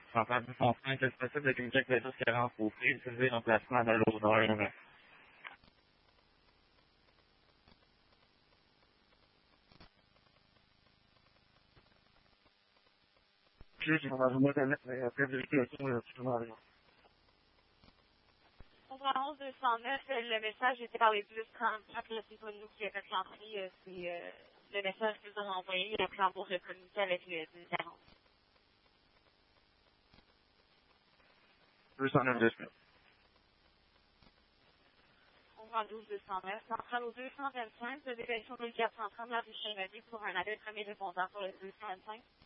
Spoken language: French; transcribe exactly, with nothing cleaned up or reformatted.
J'entends du son cinq, est-ce possible qu'une check de tout ce qui est rencontré, utiliser l'emplacement de l'odeur? Puis, je vais vous mettre la vérification de tout le On prend onze deux cent neuf, le message était par les plus trente-quatre, là, c'est pas nous qui avons l'entrée, euh, c'est euh, le message qu'ils ont envoyé après avoir communiqué avec le dix quarante. deux cent neuf de suite. On prend douze deux cent neuf, centrale au deux cent vingt-cinq, de direction mille quatre cent trente, la rue Chainavie pour un appel premier répondant pour le deux cent vingt-cinq.